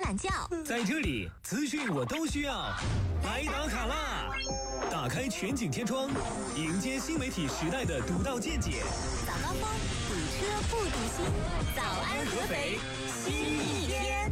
懒觉， 在这里资讯我都需要，来打卡啦！打开全景天窗，迎接新媒体时代的独到见解。 早高峰，堵车不堵心，早安合肥，新一天。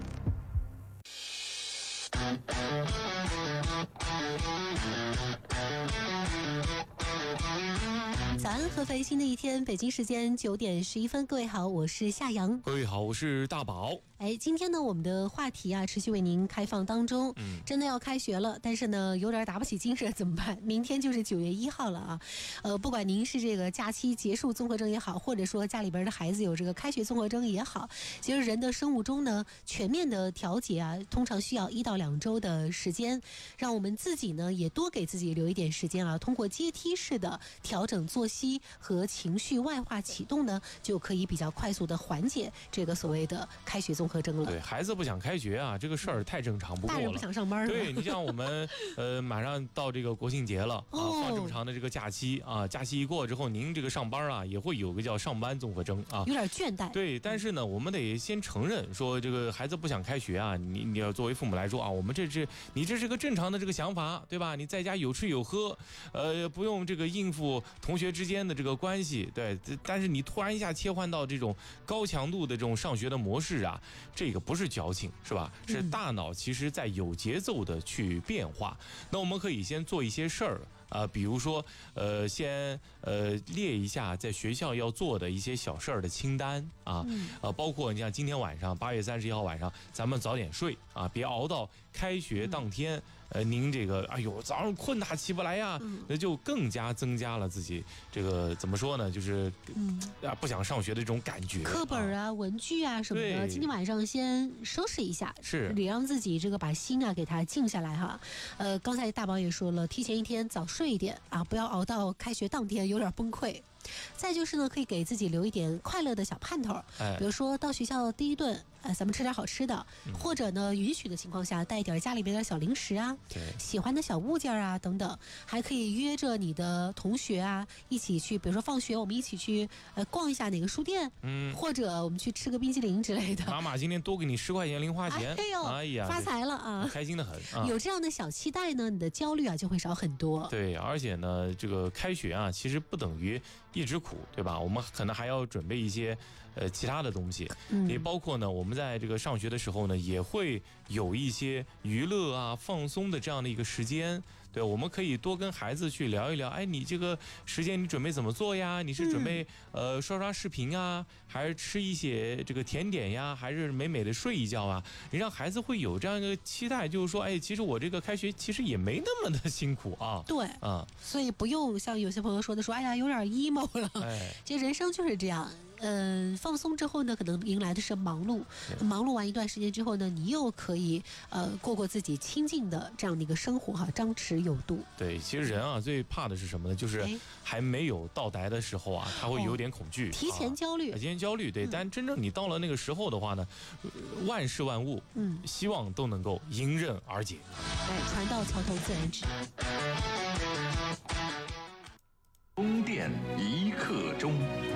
早安合肥，新的一天，北京时间9点11分，各位好，我是夏阳。 各位好，我是大宝。 今天呢，我们的话题啊，持续为您开放当中。真的要开学了，但是呢，有点打不起精神，怎么办？明天就是9月1号了啊。不管您是这个假期结束综合征也好，或者说家里边的孩子有这个开学综合征也好，其实人的生物钟呢，全面的调节啊，通常需要1到2周的时间，让我们自己呢也多给自己留一点时间啊，通过阶梯式的调整作息和情绪外化启动呢，就可以比较快速的缓解这个所谓的开学综合征了。 对，孩子不想开学啊，这个事儿太正常不过了。 大人不想上班了。 对，你像我们马上到这个国庆节了啊，放这么长的这个假期啊，假期一过之后，您这个上班啊也会有个叫上班综合征啊， 有点倦怠。 对，但是呢，我们得先承认说这个孩子不想开学啊，你要作为父母来说啊，我们你这是个正常的这个想法，对吧？你在家有吃有喝，不用这个应付同学之间的这个关系，对。但是你突然一下切换到这种高强度的这种上学的模式啊，这个不是矫情，是吧？是大脑其实在有节奏的去变化。那我们可以先做一些事儿。比如说，先列一下在学校要做的一些小事儿的清单啊，包括你像今天晚上8月31号晚上，咱们早点睡啊，别熬到开学当天。您这个，哎呦，早上困他起不来呀，那就更加增加了自己这个怎么说呢，就是不想上学的这种感觉。 课本啊、文具啊什么的，今天晚上先收拾一下， 是得让自己这个把心啊给它静下来哈。刚才大宝也说了，提前一天早睡一点啊，不要熬到开学当天有点崩溃。再就是呢，可以给自己留一点快乐的小盼头，比如说到学校第一顿，咱们吃点好吃的，或者呢，允许的情况下带一点家里边的小零食啊，喜欢的小物件啊等等，还可以约着你的同学啊一起去，比如说放学我们一起去逛一下哪个书店，或者我们去吃个冰淇淋之类的。 妈妈今天多给你10块钱零花钱， 哎呀，发财了啊， 开心的很。 有这样的小期待呢，你的焦虑啊就会少很多。 对，而且呢，这个开学啊，其实不等于一直苦，对吧？我们可能还要准备一些其他的东西，也包括呢，我们在这个上学的时候呢，也会有一些娱乐啊、放松的这样的一个时间。对，我们可以多跟孩子去聊一聊，你这个时间你准备怎么做呀？你是准备刷视频啊，还是吃一些这个甜点呀，还是美美的睡一觉啊？你让孩子会有这样一个期待，就是说，其实我这个开学其实也没那么的辛苦啊。 对啊，所以不用像有些朋友说的说，哎呀，有点 emo 了。其实人生就是这样。放松之后呢，可能迎来的是忙碌，忙碌完一段时间之后呢，你又可以过自己清静的这样的一个生活哈，张弛有度。 对，其实人啊最怕的是什么呢？就是还没有到来的时候啊，他会有点恐惧， 提前焦虑， 提前焦虑。对，但真正你到了那个时候的话呢，万事万物，希望都能够迎刃而解。 船到桥头自然直。 宫殿一刻钟。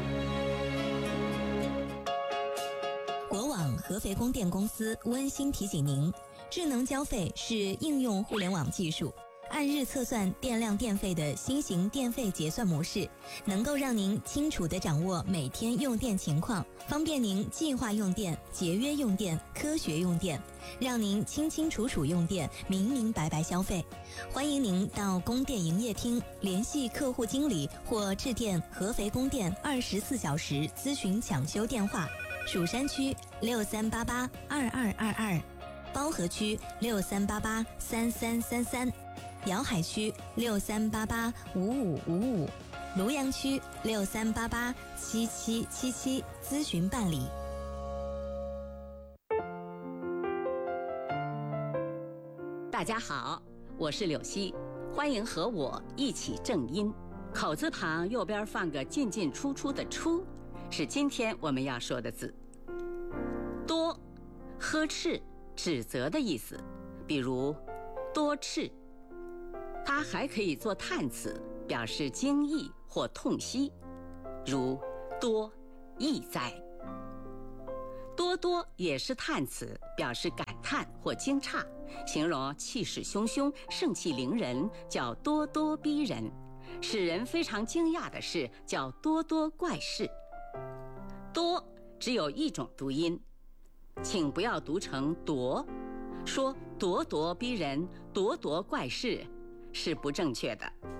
国网合肥供电公司温馨提醒您，智能交费是应用互联网技术，按日测算电量电费的新型电费结算模式，能够让您清楚地掌握每天用电情况，方便您计划用电、节约用电、科学用电，让您清清楚楚用电，明明白白消费。欢迎您到供电营业厅联系客户经理或致电合肥供电24小时咨询抢修电话。蜀山区63882222，包河区63883333，瑶海区63885555，庐阳区63887777，咨询办理。 大家好，我是柳溪，欢迎和我一起正音。口字旁右边放个进进出出的出，是今天我们要说的字。多，呵斥、指责的意思，比如多斥。它还可以做叹词，表示惊异或痛惜，如多，亦哉。多多也是叹词，表示感叹或惊诧，形容气势汹汹、盛气凌人，叫咄咄逼人；使人非常惊讶的事，叫咄咄怪事。咄只有一种读音，请不要读成咄，说咄咄逼人、咄咄怪事是不正确的。